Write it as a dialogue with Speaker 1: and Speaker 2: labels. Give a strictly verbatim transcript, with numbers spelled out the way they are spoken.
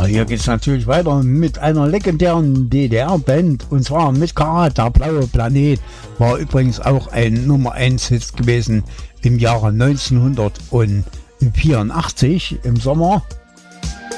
Speaker 1: Ja, hier geht's natürlich weiter mit einer legendären D D R-Band und zwar mit Karat, der blaue Planet. War übrigens auch ein Nummer eins Hit gewesen im Jahre neunzehnhundertvierundachtzig im Sommer.